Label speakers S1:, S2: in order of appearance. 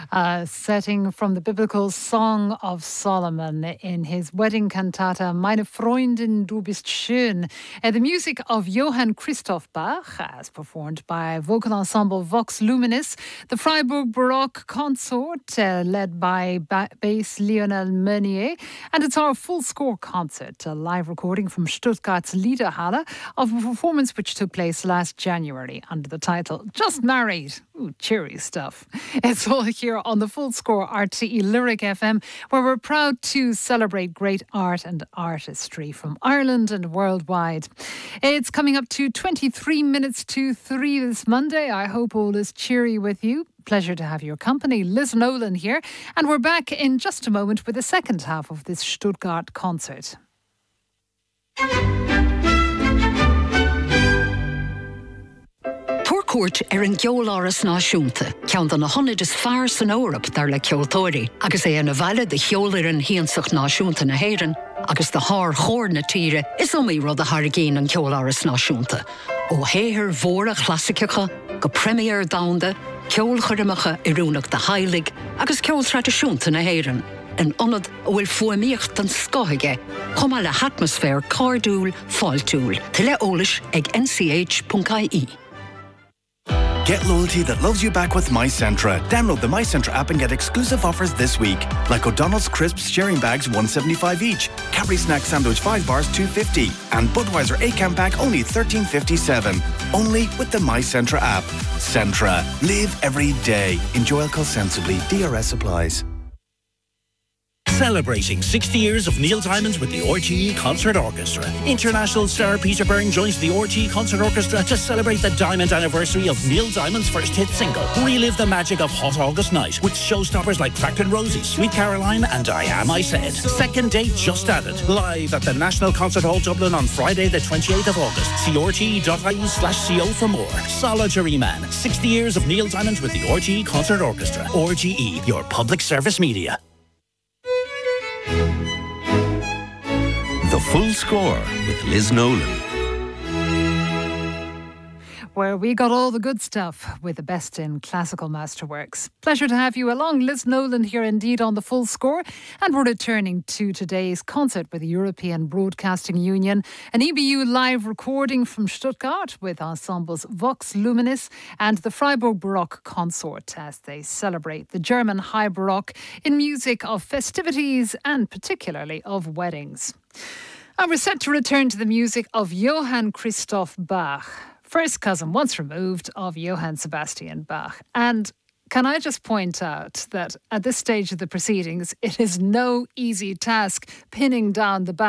S1: setting from the biblical Song of Solomon in his wedding cantata Meine Freundin, du bist schön. The music of Johann Christoph Bach, as performed by vocal ensemble Vox Luminis, the Freiburg Baroque Consort, led by bass Lionel Meunier, and it's our full score concert, a live recording from Stuttgart's Liederhalle of a performance which took place last January under the title Just Married. Ooh, cheery stuff. It's all here on the Full Score RTE Lyric FM, where we're proud to celebrate great art and artistry from Ireland and worldwide. It's coming up to 23 minutes to 3 this Monday. I hope all is cheery with you. Pleasure to have your company. Liz Nolan here. And we're back in just a moment with the second half of this Stuttgart concert.
S2: Cuairt an geoláras náisiúnta, ceann na honnaid is fearr san Eorp dar le ceoltóirí, agus é na bhaile de cheolar an híonsach náisiúnta na hÉireann, agus de thar chóir na tíre is í rud a thargéin an ceoláras náisiúnta. Ó héthir mhóra chlasiceacha, go premier damhanda, ceol chuirimeacha I rúnach de Heilig, agus ceol tradiisiúnta na hÉireann. An onad a bhfuil fuaimíocht an scothige, chuma le atmosfér cardúil, fáiltúil, te le eolais ag nch.ie.
S3: Get loyalty that loves you back with MyCentra. Download the MyCentra app and get exclusive offers this week. Like O'Donnell's Crisps sharing bags $1.75 each. Cadbury Snack Sandwich 5 bars $2.50. And Budweiser 8-can pack only $13.57. Only with the MyCentra app. Centra. Live every day. Enjoy alcohol sensibly. DRS applies.
S4: Celebrating 60 years of Neil Diamond with the RTE Concert Orchestra. International star Peter Byrne joins the RTE Concert Orchestra to celebrate the Diamond anniversary of Neil Diamond's first hit single. Relive the magic of Hot August Night with showstoppers like Cracked Rosie, Sweet Caroline and I Am I Said. Second date just added. Live at the National Concert Hall Dublin on Friday the 28th of August. See rte.ie/co for more. Solitary Man. 60 years of Neil Diamond with the RTE Concert Orchestra. RTE, your public service media.
S5: The Full Score with Liz Nolan.
S1: Where we got all the good stuff with the best in classical masterworks. Pleasure to have you along. Liz Nolan here indeed on the Full Score. And we're returning to today's concert with the European Broadcasting Union, an EBU live recording from Stuttgart with ensembles Vox Luminis and the Freiburg Baroque Consort as they celebrate the German High Baroque in music of festivities and particularly of weddings. And we're set to return to the music of Johann Christoph Bach, first cousin once removed of Johann Sebastian Bach. And can I just point out that at this stage of the proceedings, it is no easy task pinning down the Bach